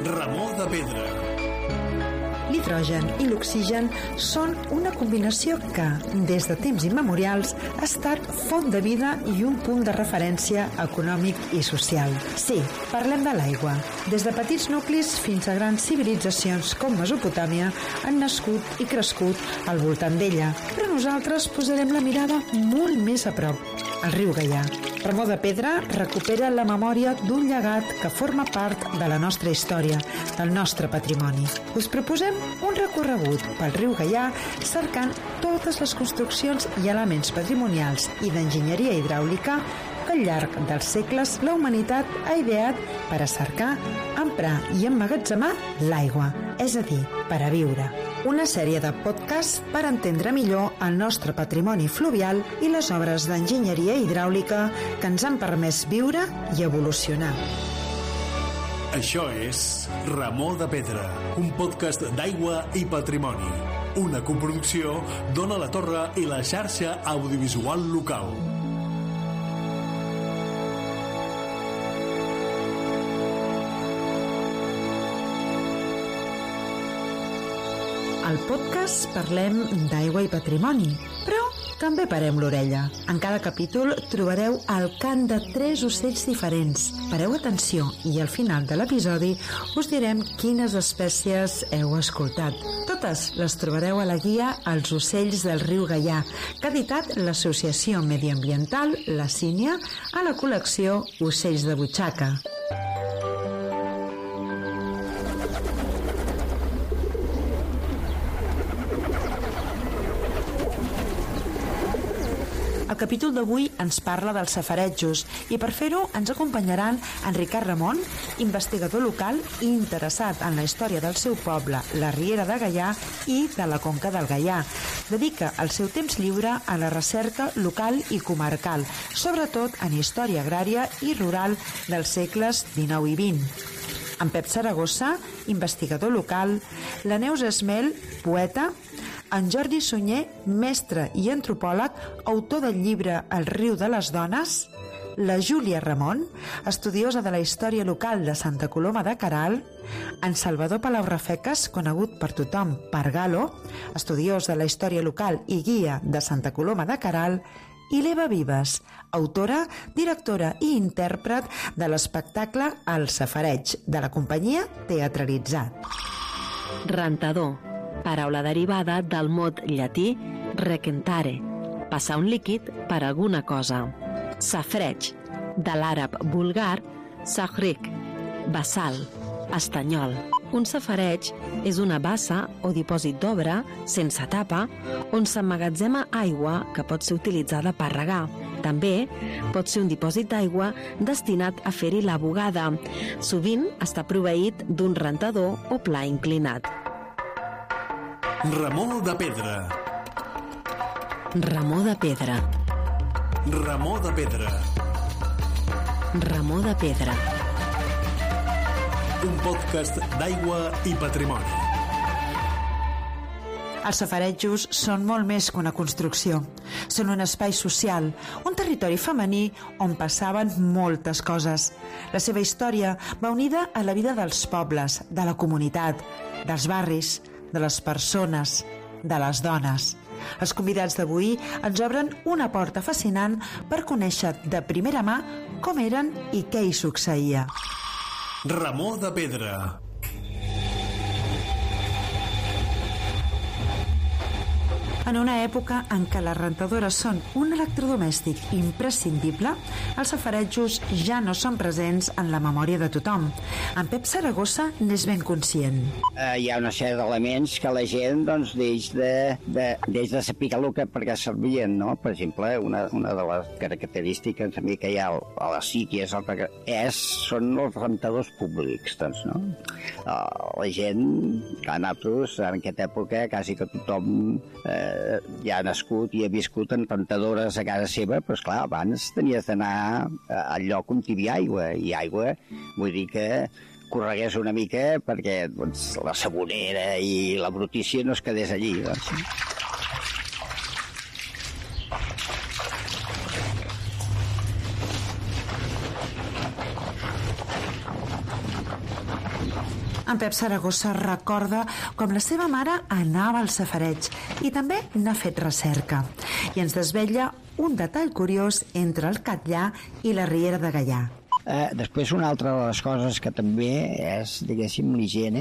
Remor de pedra. L'hidrogen i l'oxigen són una combinació que, des de temps immemorials, ha estat font de vida i un punt de referència econòmic i social. Sí, parlem de l'aigua. Des de petits nuclis fins a grans civilitzacions com Mesopotàmia han nascut i crescut al voltant d'ella. Però nosaltres posarem la mirada molt més a prop, al riu Gaià. Remor de pedra recupera la memòria d'un llegat que forma part de la nostra història, del nostre patrimoni. Us proposem un recorregut pel riu Gaià cercant totes les construccions i elements patrimonials i d'enginyeria hidràulica que al llarg dels segles la humanitat ha ideat per a cercar, emprar i emmagatzemar l'aigua, és a dir, per a viure. Una sèrie de podcasts per entendre millor el nostre patrimoni fluvial i les obres d'enginyeria hidràulica que ens han permès viure i evolucionar. Això és Remor de pedra, un podcast d'aigua i patrimoni. Una coproducció d'Ona la Torre i la xarxa audiovisual local. Al podcast parlem d'aigua i patrimoni, però també parem l'orella. En cada capítol trobareu el cant de 3 ocells diferents. Pareu atenció i al final de l'episodi us direm quines espècies heu escoltat. Totes les trobareu a la guia Els ocells del riu Gaià, que ha editat l'Associació Mediambiental La Sínia a la col·lecció Ocells de Butxaca. El capítol d'avui ens parla dels safarejos i per fer-ho ens acompanyaran en Ricard Ramon, investigador local i interessat en la història del seu poble, la Riera de Gaià i de la Conca del Gaià. Dedica el seu temps lliure a la recerca local i comarcal, sobretot en història agrària i rural dels segles XIX i XX. En Pep Saragossa, investigador local, la Neus Esmel, poeta, en Jordi Sunyer, mestre i antropòleg, autor del llibre El riu de les dones, la Júlia Ramon, estudiosa de la història local de Santa Coloma de Queralt, en Salvador Palau Rafecas, conegut per tothom per Galo, estudiós de la història local i guia de Santa Coloma de Queralt, i l'Eva Vives, autora, directora i intèrpret de l'espectacle El safareig, de la companyia Teatralitzat. Rentador, paraula derivada del mot llatí recentare, passar un líquid per alguna cosa. Safreig, de l'àrab vulgar sahrik, bassal, estanyol. Un safareig és una bassa o dipòsit d'obra sense tapa on s'emmagatzema aigua que pot ser utilitzada per regar. També pot ser un dipòsit d'aigua destinat a fer-hi la bugada. Sovint està proveït d'un rentador o pla inclinat. Remor de pedra. Remor de pedra. Remor de pedra. Remor de pedra. Un podcast d'aigua i patrimoni. Els safarejos són molt més que una construcció. Són un espai social, un territori femení on passaven moltes coses. La seva història va unida a la vida dels pobles, de la comunitat, dels barris, de les persones, de les dones. Els convidats d'avui ens obren una porta fascinant per conèixer de primera mà com eren i què hi succeïa. Remor de pedra. En una època en què les rentadores són un electrodomèstic imprescindible, els safarejos ja no són presents en la memòria de tothom. En Pep Saragossa n'és ben conscient. Hi ha una sèrie d'elements que la gent doncs, deix de saber per què servien, no? Per exemple, una de les característiques també que hi ha a la síquies són els rentadors públics, doncs, no? La gent, nosaltres, en aquesta època, quasi que tothom ja ha nascut i ha viscut en rentadores a casa seva, però esclar, abans tenies d'anar al lloc on hi havia aigua, i aigua vull dir que corregués una mica perquè doncs, la sabonera i la brutícia no es quedés allí. Doncs. En Pep Saragossa recorda com la seva mare anava al safareig i també n'ha fet recerca. I ens desvetlla un detall curiós entre el Catllà i la Riera de Gaià. Després, una altra de les coses que també és, diguéssim, l'higiene.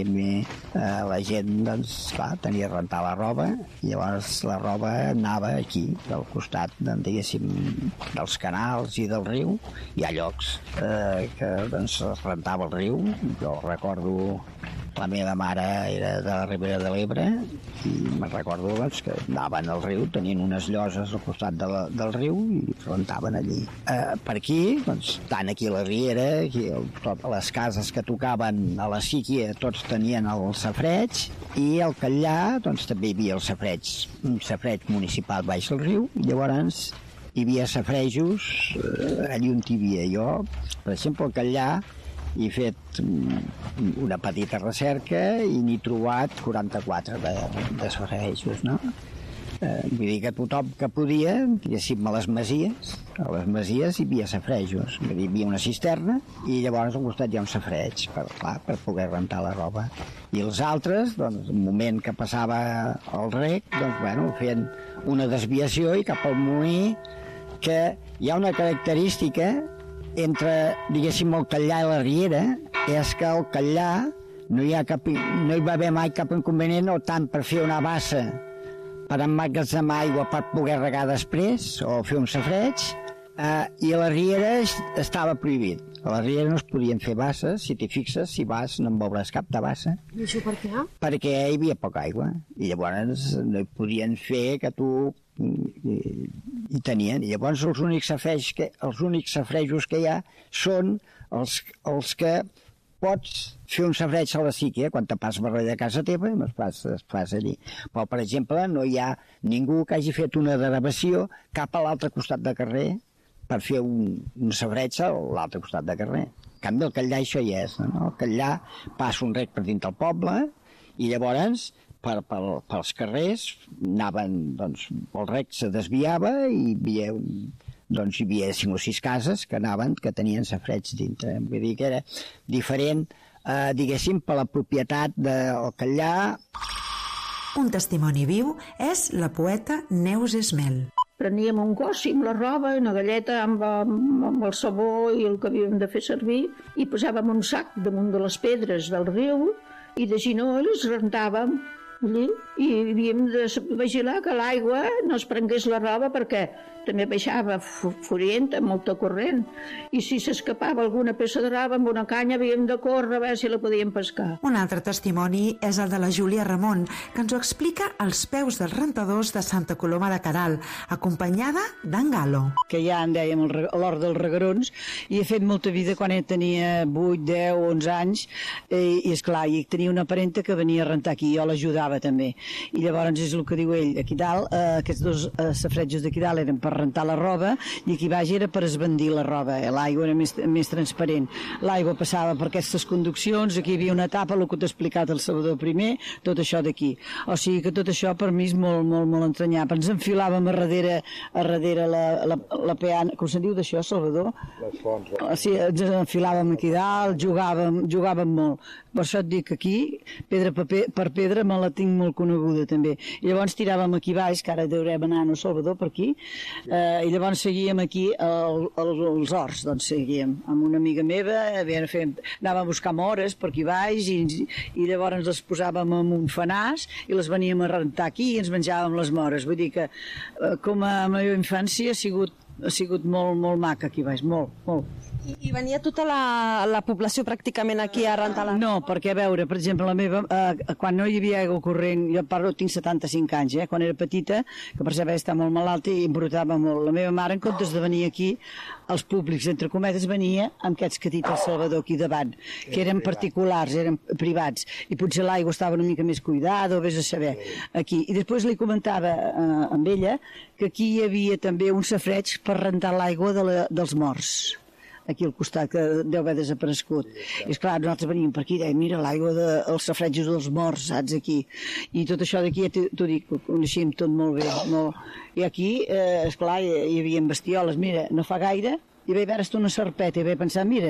La gent, doncs, clar, tenia de rentar la roba, i llavors la roba anava aquí, al costat, diguéssim, dels canals i del riu. Hi ha llocs que, doncs, es rentava el riu. Jo recordo, la meva mare era de la Ribera de l'Ebre, i me'n recordo, doncs, que anaven al riu, tenien unes lloses al costat del riu i rentaven allí. Per aquí, doncs, tant aquí a la Riera, aquí, totes les cases que tocaven a la síquia, tots tenien el safareig, i al Catllà, doncs, també hi havia el safareig, un safareig municipal baix al riu, i llavors hi havia safarejos allí on hi havia. Jo, per exemple, al Catllà he fet una petita recerca i n'he trobat 44 de safarejos, no? Vull dir que tothom que podia, diguéssim, a les masies hi havia safarejos. Vull dir, hi havia una cisterna i llavors al costat hi ha un safareig per poder rentar la roba. I els altres, doncs, un moment que passava el rec, doncs, bueno, feien una desviació i cap al molí, que hi ha una característica entre, diguéssim, el Catllà i la Riera, és que al Catllà no hi va haver mai cap inconvenient, o tant per fer una bassa per emmagatzemar aigua per poder regar després o fer un safareig, i a la Riera estava prohibit. A la Riera no es podien fer basses. Si t'hi fixes, si vas, no en veuràs cap de bassa. I això per què? Perquè hi havia poca aigua i llavors no hi podien fer que tu hi tenien. I llavors els únics safarejos que hi ha són els que pots fer un safareig a la síquia, quan te pas darrere de casa teva, es fas allí. Però, per exemple, no hi ha ningú que hagi fet una derivació cap a l'altre costat de carrer per fer un safareig a l'altre costat de carrer. En canvi, el Catllà això hi és. No? El Catllà passa un rec per dins del poble i llavors pels carrers anaven, doncs, el rec se desviava i hi havia 5 o 6 cases que tenien safareig dintre. Vull dir que era diferent, diguéssim, per la propietat del Catllà. Un testimoni viu és la poeta Neus Esmel. Preníem un gossi amb la roba, una galleta amb el sabó i el que havíem de fer servir, i posàvem un sac damunt de les pedres del riu i de ginolls rentàvem allí, i havíem de vigilar que l'aigua no es prengués la roba, perquè també baixava furienta, molta corrent, i si s'escapava alguna peça de roba amb una canya havíem de córrer a veure si la podíem pescar. Un altre testimoni és el de la Júlia Ramon, que ens ho explica als peus dels rentadors de Santa Coloma de Queralt, acompanyada d'en Galo. Que ja en dèiem l'hort dels regarons, i he fet molta vida quan tenia 8, 10, 11 anys, i esclar, i tenia una parenta que venia a rentar aquí, jo l'ajudava també. I llavors és el que diu ell, aquí dalt, aquests dos safaretjos d'aquí dalt eren per rentar la roba, i aquí baix era per esbandir la roba, l'aigua era més transparent. L'aigua passava per aquestes conduccions, aquí hi havia una etapa, el que t'ha explicat el Salvador primer, tot això d'aquí. O sigui que tot això per mi és molt, molt, molt entranyable. Ens enfilàvem a darrere la peana, com se'n diu d'això, Salvador? Les fonts. Sí, ens enfilàvem aquí dalt, jugàvem molt. Per això et dic que aquí, pedra per pedra, me la tinc molt coneguda també. I llavors tiràvem aquí baix, que ara deurem anar a Salvador per aquí, i llavors seguíem aquí els horts, doncs seguíem amb una amiga meva, anàvem a buscar mores per aquí baix, i llavors les posàvem en un fanàs i les veníem a rentar aquí i ens menjàvem les mores. Vull dir que com a meva infància ha sigut molt, molt maca aquí baix, molt, molt. I venia tota la població pràcticament aquí a rentar la... No, perquè a veure, per exemple, la meva, quan no hi havia aigua corrent, jo tinc 75 anys, quan era petita, que per saber estar molt malalta i embrutava molt. La meva mare, en comptes de venir aquí, els públics, entre cometes, venia amb aquests que ha dit el Salvador aquí davant, que eren particulars, eren privats, i potser l'aigua estava una mica més cuidada, o vés a saber, aquí. I després li comentava amb ella que aquí hi havia també un safareig per rentar l'aigua dels morts, aquí al costat, que deu haver desaparegut. I esclar, nosaltres veníem per aquí i dèiem, mira, l'aigua dels safaretjos dels morts, saps, aquí. I tot això d'aquí, t'ho dic, ho coneixíem tot molt bé. I aquí, esclar, hi havia bestioles. Mira, no fa gaire, i vaig veure una serpeta i vaig pensar, mira,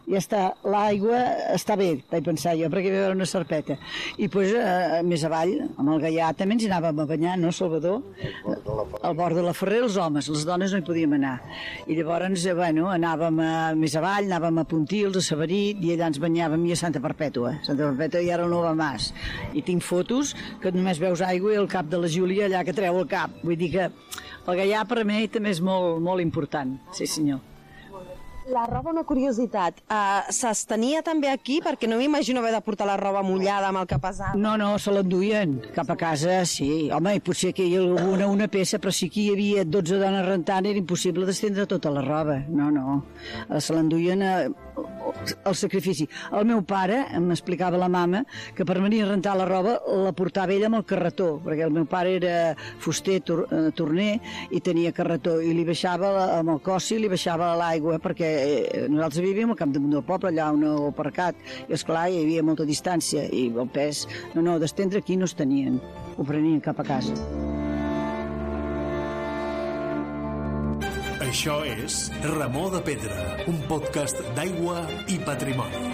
ja està, l'aigua està bé, vaig pensar jo, perquè hi va haver una serpeta. I doncs, més avall, amb el Gaià, també ens hi anàvem a banyar, no, Salvador? Al bord de la Ferrer, els homes, les dones no hi podíem anar. I llavors, anàvem més avall, anàvem a Pontils, a Saberit, i allà ens banyàvem i a Santa Perpètua. Santa Perpètua i ara el Nova Mas. I tinc fotos que només veus aigua i el cap de la Júlia allà que treu el cap. Vull dir que el Gaià per a mi també és molt, molt important, sí senyor. La roba, una curiositat, s'estenia també aquí? Perquè no m'imagino haver de portar la roba mullada amb el que pesava. No, se l'enduien cap a casa, sí. Home, i potser que hi havia una peça, però sí que hi havia 12 dones rentant, era impossible d'estendre tota la roba. No. Se l'enduien al sacrifici. El meu pare m'explicava la mama que per venir a rentar la roba la portava ella amb el carretó, perquè el meu pare era fuster, torner, i tenia carretó, i li baixava amb el cossi, li baixava l'aigua, perquè nosaltres vivíem al camp damunt del poble, allà on heu aparcat, i esclar, hi havia molta distància, i el pes, d'estendre aquí no es tenien, ho prenien cap a casa. Això és Remor de Pedra, un podcast d'aigua i patrimoni.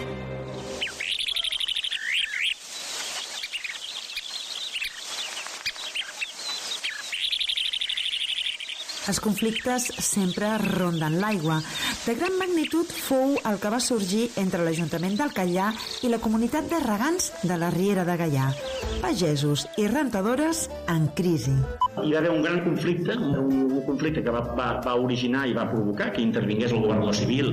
Els conflictes sempre ronden l'aigua. De gran magnitud fou el que va sorgir entre l'Ajuntament del Catllar i la comunitat de regants de la Riera de Gaià. Pagesos i rentadores en crisi. Hi va haver un gran conflicte, un conflicte que va originar i va provocar que intervingués el governador civil,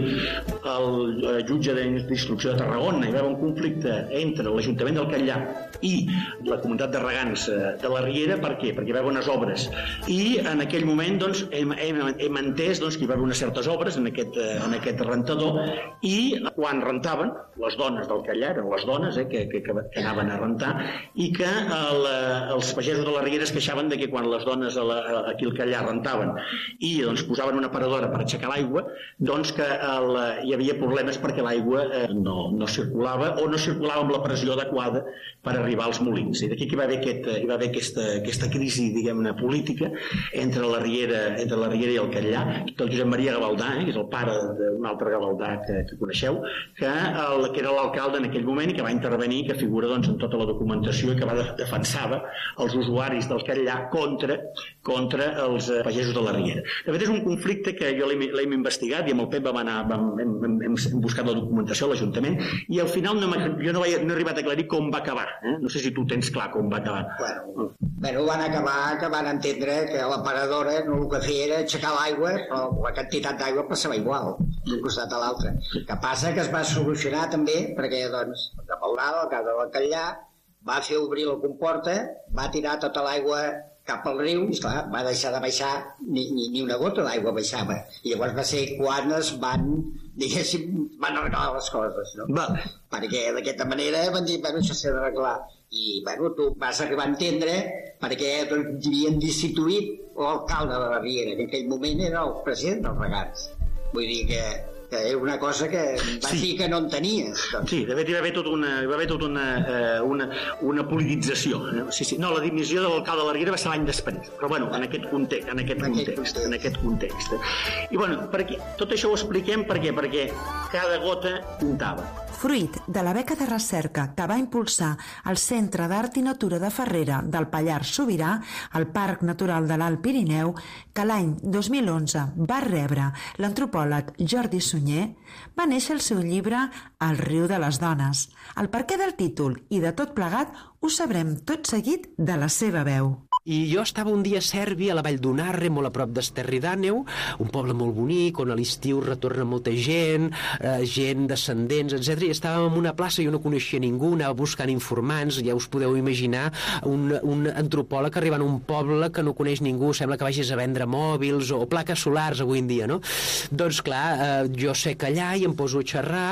el jutge d'instrucció de Tarragona. Hi va haver un conflicte entre l'Ajuntament del Catllar i la comunitat de regants de la Riera. Per què? Perquè hi va haver unes obres. I en aquell moment hem entès que hi va haver unes certes obres en aquest rentador, i quan rentaven, les dones del Catllar, eren les dones que anaven a rentar, i que els pagesos de la Riera es queixaven de que quan les dones aquí al Catllar rentaven i posaven una paradora per aixecar l'aigua, que hi havia problemes perquè l'aigua no circulava, o no circulava amb la pressió adequada per arribar als molins. I d'aquí que hi va haver aquesta crisi, diguem-ne, política entre la Riera i el Catllar, que el Josep Maria Gavaldà, que és el pare d'un altre Gavaldà que coneixeu, que era l'alcalde en aquell moment i que va intervenir, que figura en tota la documentació, i que defensava els usuaris del Catllar contra els pagesos de la Riera. De fet, és un conflicte que jo l'hem investigat, i amb el Pep hem buscat la documentació a l'Ajuntament, i al final jo no he arribat a aclarir com va acabar. No sé si tu tens clar com va acabar. Bueno, van acabar que van entendre que la paradora el que feia era aixecar l'aigua, però la quantitat d'aigua passava igual d'un costat a l'altre. El que passa que es va solucionar també perquè, de Paulada, el cap del Catllar, va fer obrir la comporta, va tirar tota l'aigua cap al riu, i esclar, va deixar de baixar, ni una gota d'aigua baixava. I llavors va ser quan es van arreglar les coses, no? Perquè d'aquesta manera van dir, això s'ha d'arreglar. I, tu vas arribar a entendre perquè havien destituït l'alcalde de la Riera, que en aquell moment era el president dels regants. Vull dir que era una cosa que va dir que no en tenies. Sí, de fet hi va haver tota una politització. No, la dimissió de l'alcalde de la Riera va ser l'any després, però bueno, en aquest context. I bueno, tot això ho expliquem perquè cada gota comptava. Fruit de la beca de recerca que va impulsar el Centre d'Art i Natura de Ferrera del Pallars Sobirà, al Parc Natural de l'Alt Pirineu, que l'any 2011 va rebre l'antropòleg Jordi Sunyer, va néixer el seu llibre El riu de les dones. El perquè del títol i de tot plegat ho sabrem tot seguit de la seva veu. I jo estava un dia a Sèrbia, a la Vall d'Unarre, molt a prop d'Esterri d'Àneu, un poble molt bonic, on a l'estiu retorna molta gent, gent descendents, etc. I estàvem en una plaça, jo no coneixia ningú, anava buscant informants, ja us podeu imaginar un antropòleg arribant a un poble que no coneix ningú, sembla que vagis a vendre mòbils o plaques solars avui en dia, no? Doncs clar, jo sec allà i em poso a xerrar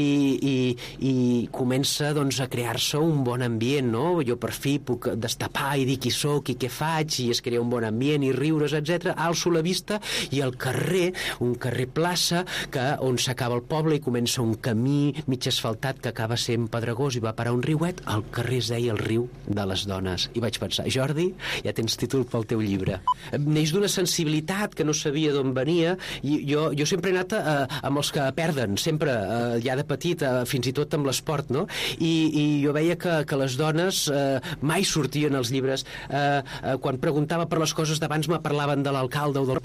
i comença a crear-se un bon ambient, no? Jo per fi puc destapar i dir qui sóc i què faig, i es crea un bon ambient i riures, etc. Alço la vista i el carrer, un carrer plaça, on s'acaba el poble i comença un camí mig asfaltat que acaba sent pedregós i va parar un riuet, el carrer es deia el riu de les dones. I vaig pensar, Jordi, ja tens títol pel teu llibre. Neix d'una sensibilitat que no sabia d'on venia, i jo sempre he anat amb els que perden, sempre, ja de petit, fins i tot amb l'esport, no? I jo veia que les dones mai sortien als llibres. Quan preguntava per les coses d'abans me parlaven de l'alcalde o del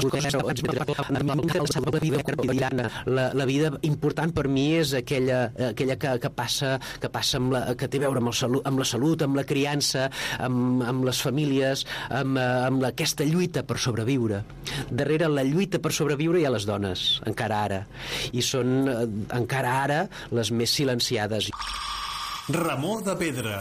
la vida important per mi és aquella que passa que té a veure amb la salut, amb la criança, amb les famílies, amb aquesta lluita per sobreviure. Darrere la lluita per sobreviure hi ha les dones, encara ara, i són encara ara les més silenciades. Ramó de Pedra.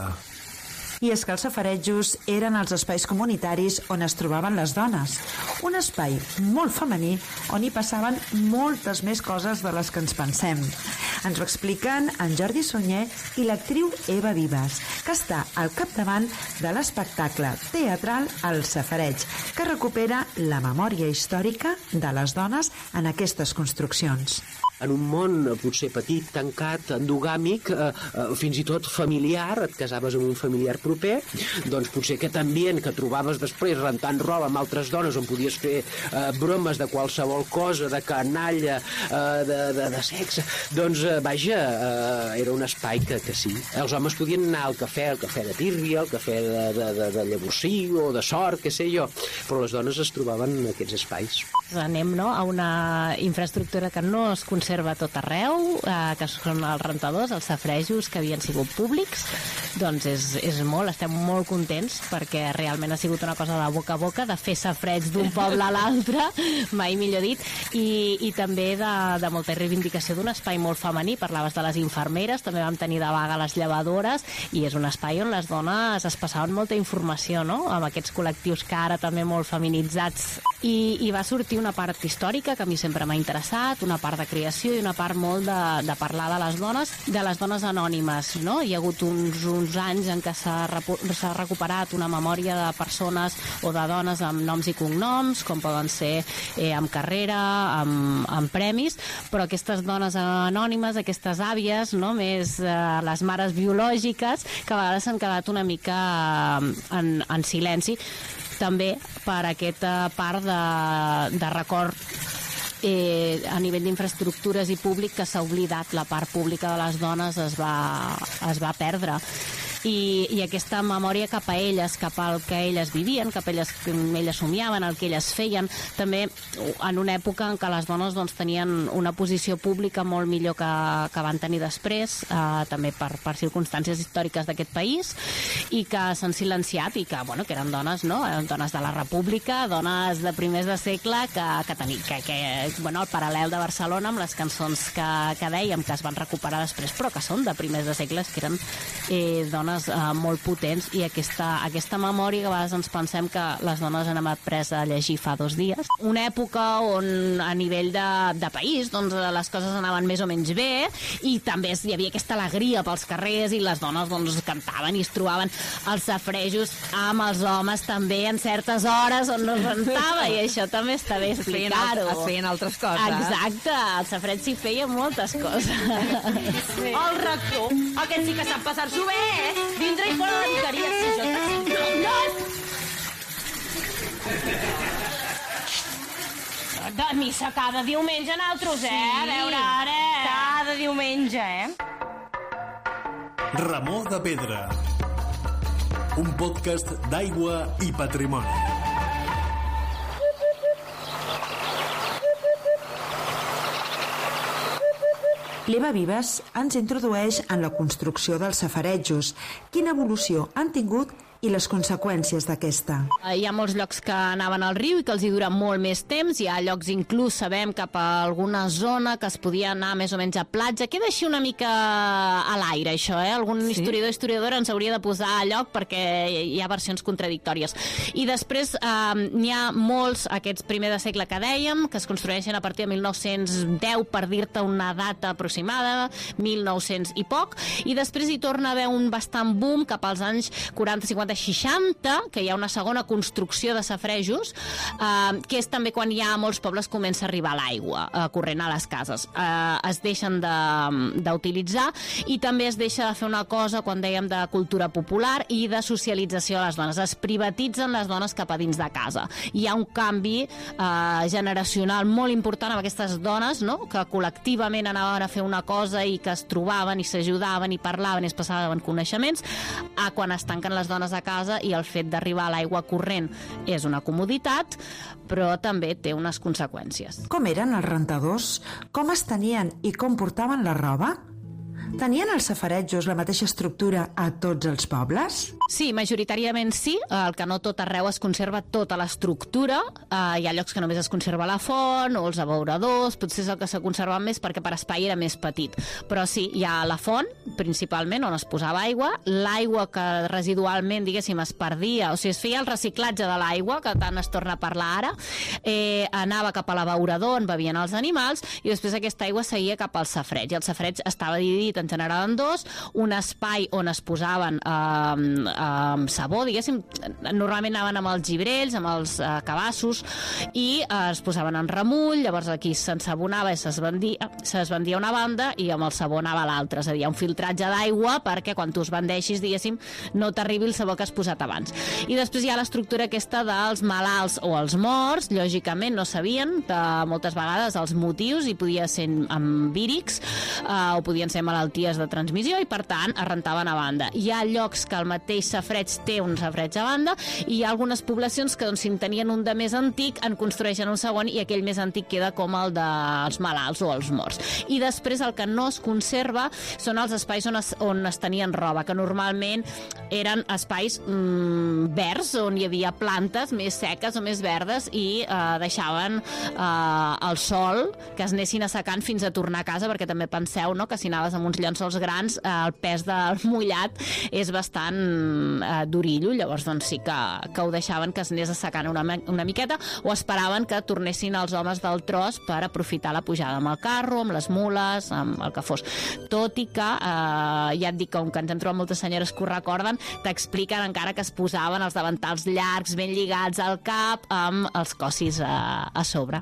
I és que els safarejos eren els espais comunitaris on es trobaven les dones. Un espai molt femení on hi passaven moltes més coses de les que ens pensem. Ens ho expliquen en Jordi Sunyer i l'actriu Eva Vives, que està al capdavant de l'espectacle teatral El Safareig, que recupera la memòria històrica de les dones en aquestes construccions. En un món potser petit, tancat, endogàmic, fins i tot familiar, et casaves amb un familiar proper, doncs potser aquest ambient que trobaves després rentant roba amb altres dones on podies fer bromes de qualsevol cosa, de canalla, de sexe, doncs vaja, era un espai que sí. Els homes podien anar al cafè de tírvia, al cafè de llavorsí o de sort, què sé jo, però les dones es trobaven en aquests espais. Anem, no?, a una infraestructura que no es conserva a tot arreu, que són els rentadors, els safarejos que havien sigut públics. Doncs és molt, estem molt contents perquè realment ha sigut una cosa de boca a boca, de fer safareig d'un poble a l'altre, mai millor dit, i també de molta reivindicació d'un espai molt femení. Parlaves de les infermeres, també vam tenir de vaga les llevadores, i és un espai on les dones es passaven molta informació, no?, amb aquests col·lectius que ara també molt feminitzats. I va sortir una part històrica que a mi sempre m'ha interessat, una part de creació i una part molt de parlar de les dones anònimes, no? Hi ha hagut uns anys en què s'ha recuperat una memòria de persones o de dones amb noms i cognoms, com poden ser amb carrera, amb premis, però aquestes dones anònimes, aquestes àvies, no?, més les mares biològiques, que a vegades s'han quedat una mica en silenci, també per aquesta part de record a nivell d'infraestructures i públic, que s'ha oblidat. La part pública de les dones es va perdre. I aquesta memòria cap a elles, cap al que elles vivien, cap a elles somiaven, el que elles feien, també en una època en què les dones doncs, tenien una posició pública molt millor que van tenir després, també per circumstàncies històriques d'aquest país, i que s'han silenciat, i que eren dones, no?, dones de la República, dones de primers de segle, que el paral·lel de Barcelona amb les cançons que dèiem, que es van recuperar després, però que són de primers de segles, que eren dones molt potents, i aquesta memòria que a vegades ens pensem que les dones hem après a llegir fa 2 dies. Una època on a nivell de país doncs, les coses anaven més o menys bé, i també hi havia aquesta alegria pels carrers, i les dones doncs, cantaven i es trobaven els safarejos amb els homes també en certes hores on no es rentava, i això també està bé explicar-ho. Es feien altres coses. Exacte, el safareig s'hi feia moltes coses. El rector, aquest sí que sap passar-s'ho bé, dintre i fora de la vicaria. Si jo de missa cada diumenge nosaltres, a veure ara. Cada diumenge, Ramó de Pedra, un podcast d'aigua i patrimoni. L'Eva Vives ens introdueix en la construcció dels safarejos, quina evolució han tingut i les conseqüències d'aquesta. Hi ha molts llocs que anaven al riu i que els hi dura molt més temps. Hi ha llocs, inclús sabem, cap a alguna zona que es podia anar més o menys a platja. Queda així una mica a l'aire, això, Algun historiador ens hauria de posar a lloc, perquè hi ha versions contradictòries. I després n'hi ha molts, aquests primer de segle que dèiem, que es construeixen a partir de 1910, per dir-te una data aproximada, 1900 i poc, i després hi torna a haver un bastant boom cap als anys 40, 50, de 60, que hi ha una segona construcció de safaretjos, que és també quan ja a molts pobles comença a arribar l'aigua corrent a les cases. Es deixen d'utilitzar i també es deixa de fer una cosa, quan dèiem de cultura popular i de socialització de les dones. Es privatitzen les dones cap a dins de casa. Hi ha un canvi generacional molt important amb aquestes dones, no?, que col·lectivament anaven a fer una cosa i que es trobaven i s'ajudaven i parlaven i es passaven coneixements, a quan es tanquen les dones a casa i el fet d'arribar a l'aigua corrent és una comoditat, però també té unes conseqüències. Com eren els rentadors? Com es tenien i com portaven la roba? Tenien els safaretjos la mateixa estructura a tots els pobles? Sí, majoritàriament sí, el que no tot arreu es conserva tota l'estructura, hi ha llocs que només es conserva la font o els abeuradors, potser és el que s'ha conservat més perquè per espai era més petit, però sí, hi ha la font, principalment, on es posava aigua, l'aigua que residualment, diguéssim, es perdia, o sigui, es feia el reciclatge de l'aigua, que tant es torna a parlar ara, anava cap a l'abeurador on bevien els animals i després aquesta aigua seguia cap al safareig, i el safareig estava dividit en general en dos, un espai on es posaven sabó, diguéssim, normalment anaven amb els gibrells, amb els cabassos, i es posaven en remull, llavors aquí s'ensabonava i s'esbandia una banda i amb el sabó anava a l'altra, és a dir, hi ha un filtratge d'aigua perquè quan tu es bandeixis, diguéssim, no t'arribi el sabó que has posat abans. I després hi ha l'estructura aquesta dels malalts o els morts, lògicament no sabien moltes vegades els motius i podia ser amb vírics o podien ser malalties de transmissió i per tant es rentaven a banda. Hi ha llocs que el mateix safareig té un safareig a banda i hi ha algunes poblacions que, doncs, si en tenien un de més antic en construeixen un segon i aquell més antic queda com el dels malalts o els morts. I després el que no es conserva són els espais on es tenien roba, que normalment eren espais verds, on hi havia plantes més seques o més verdes i deixaven el sol que es anessin assecant fins a tornar a casa, perquè també penseu, no?, que si anaves amb uns llençols grans el pes del mullat és bastant d'orillo, llavors doncs sí que ho deixaven que es anés assecant una miqueta o esperaven que tornessin els homes del tros per aprofitar la pujada amb el carro, amb les mules, amb el que fos. Tot i que, ja et dic, com que ens hem trobat moltes senyores que ho recorden, t'expliquen encara que es posaven els davantals llargs, ben lligats al cap, amb els cossis a sobre.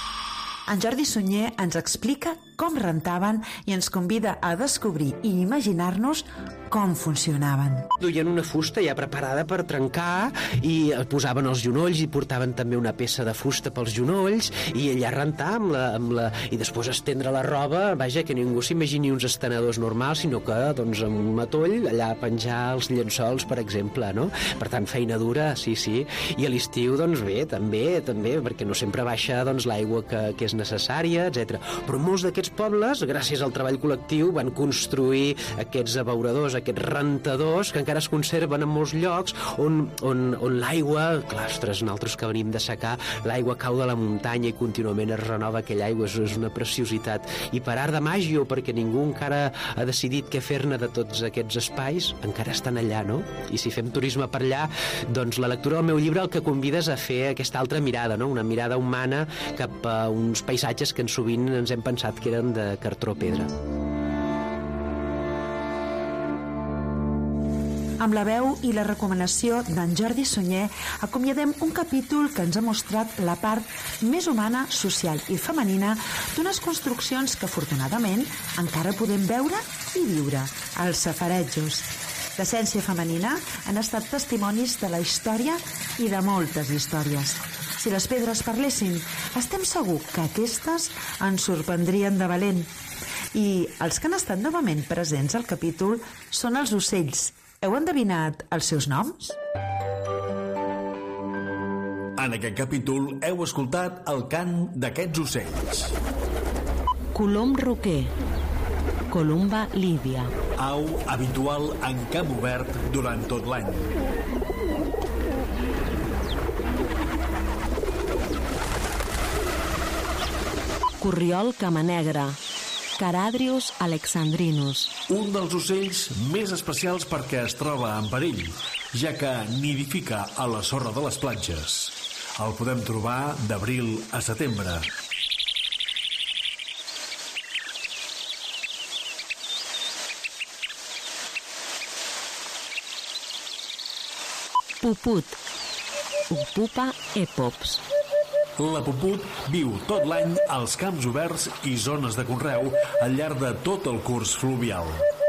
En Jordi Sunyer ens explica com rentaven i ens convida a descobrir i imaginar-nos com funcionaven. Duien una fusta ja preparada per trencar i posaven els genolls i portaven també una peça de fusta pels genolls i allà rentar i després estendre la roba, vaja, que ningú s'imagini uns estenedors normals, sinó que doncs amb un matoll allà penjar els llençols, per exemple, no? Per tant, feina dura, sí. I a l'estiu, doncs bé, també, perquè no sempre baixa doncs, l'aigua que és necessària, etc. Però molts d'aquests pobles, gràcies al treball col·lectiu, van construir aquests abeuradors, aquests rentadors, que encara es conserven en molts llocs, on l'aigua, clar, ostres, nosaltres que venim de secar, l'aigua cau de la muntanya i contínuament es renova aquella aigua, és una preciositat. I per art de màgia, o perquè ningú encara ha decidit què fer-ne de tots aquests espais, encara estan allà, no? I si fem turisme per allà, doncs la lectura del meu llibre el que convida és a fer aquesta altra mirada, no? Una mirada humana cap a uns paisatges que sovint ens hem pensat que eren de cartró pedra. Amb la veu i la recomanació d'en Jordi Sunyer acomiadem un capítol que ens ha mostrat la part més humana, social i femenina d'unes construccions que afortunadament encara podem veure i viure, els safaretjos. L'essència femenina han estat testimonis de la història i de moltes històries. Si les pedres parlessin, estem segurs que aquestes ens sorprendrien de valent. I els que han estat novament presents al capítol són els ocells. Heu endevinat els seus noms? En aquest capítol heu escoltat el cant d'aquests ocells. Colom roquer, Columba lídia. Au habitual en camp obert durant tot l'any. Corriol camanegra, Caradrius alexandrinus. Un dels ocells més especials perquè es troba en perill, ja que nidifica a la sorra de les platges. El podem trobar d'abril a setembre. Puput. Ocupa EPOPs. La puput viu tot l'any als camps oberts i zones de conreu al llarg de tot el curs fluvial.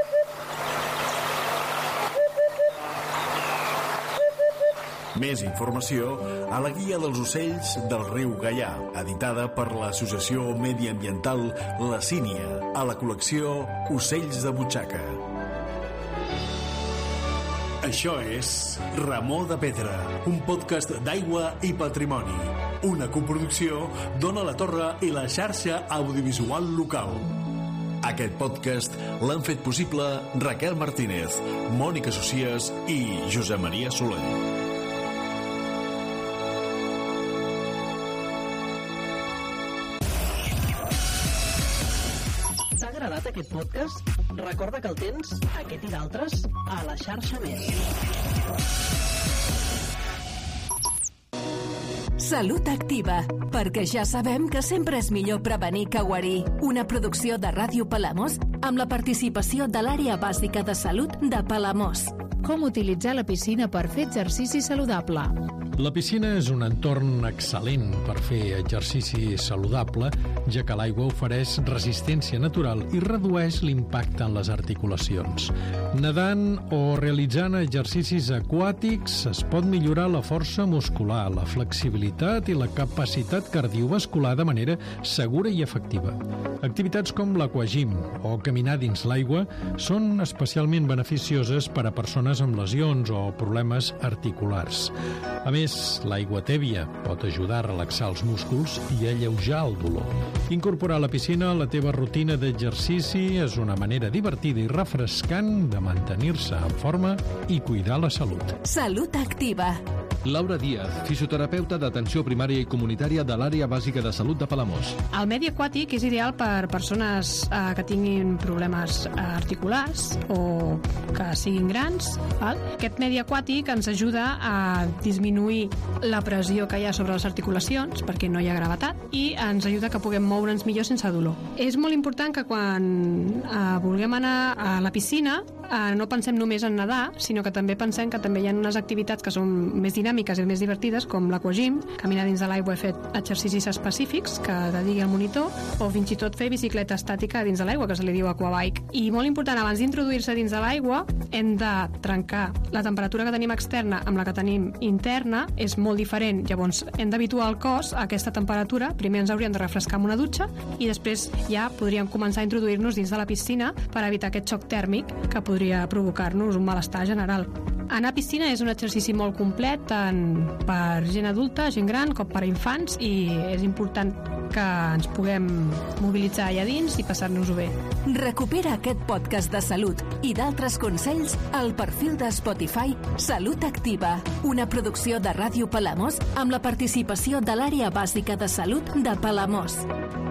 Més informació a la Guia dels ocells del riu Gaià, editada per l'Associació Mediambiental La Sínia, a la col·lecció Ocells de Butxaca. Això és Ramó de Pedra, un podcast d'aigua i patrimoni. Una coproducció d'Ona la Torre i la xarxa audiovisual local. Aquest podcast l'han fet possible Raquel Martínez, Mònica Socias i Josep Maria Soler. T'ha agradat aquest podcast? Recorda que el tens, aquest i d'altres, a la xarxa Més. Salut Activa, perquè ja sabem que sempre és millor prevenir que guarir. Una producció de Ràdio Palamós amb la participació de l'Àrea Bàsica de Salut de Palamós. Com utilitzar la piscina per fer exercici saludable? La piscina és un entorn excel·lent per fer exercici saludable, ja que l'aigua ofereix resistència natural i redueix l'impacte en les articulacions. Nedant o realitzant exercicis aquàtics es pot millorar la força muscular, la flexibilitat i la capacitat cardiovascular de manera segura i efectiva. Activitats com l'aquagym o caminar dins l'aigua són especialment beneficioses per a persones amb lesions o problemes articulars. A més, l'aigua tèbia pot ajudar a relaxar els músculs i alleujar el dolor. Incorporar la piscina a la teva rutina d'exercici és una manera divertida i refrescant de mantenir-se en forma i cuidar la salut. Salut Activa. Laura Díaz, fisioterapeuta d'atenció primària i comunitària de l'Àrea Bàsica de Salut de Palamós. El medi aquàtic és ideal per persones que tinguin problemes articulars o que siguin grans. Val? Aquest medi aquàtic ens ajuda a disminuir la pressió que hi ha sobre les articulacions perquè no hi ha gravetat i ens ajuda que puguem moure'ns millor sense dolor. És molt important que quan vulguem anar a la piscina no pensem només en nedar, sinó que també pensem que també hi ha unes activitats que són més dinàmiques i més divertides, com l'aquagym, caminar dins de l'aigua, he fet exercicis específics que dediqui al monitor, o fins i tot fer bicicleta estàtica dins de l'aigua, que se li diu aquabike. I molt important, abans d'introduir-se dins de l'aigua, hem de trencar la temperatura que tenim externa amb la que tenim interna, és molt diferent, llavors hem d'habituar el cos a aquesta temperatura, primer ens hauríem de refrescar amb una dutxa i després ja podríem començar a introduir-nos dins de la piscina per evitar aquest xoc tèrmic que podria provocar-nos un malestar general. Anar a piscina és un exercici molt complet, tant per gent adulta, gent gran, com per a infants, i és important que ens puguem mobilitzar allà dins i passar-nos-ho bé. Recupera aquest podcast de salut i d'altres consells al perfil de Spotify Salut Activa, una producció de Ràdio Palamós amb la participació de l'Àrea Bàsica de Salut de Palamós.